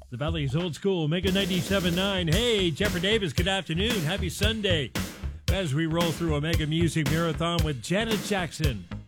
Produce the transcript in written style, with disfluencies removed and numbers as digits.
The Valley's Old School, Mega 97.9. Hey, Jeffrey Davis, good afternoon. Happy Sunday. As we roll through a Mega Music Marathon with Janet Jackson.